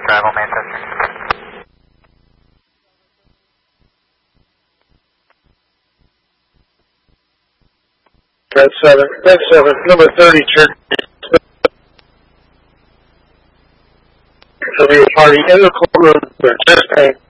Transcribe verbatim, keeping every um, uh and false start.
Bravo, Manchester. Red seven, Red seven, number thirty, church. There'll be a party in the courtroom, but just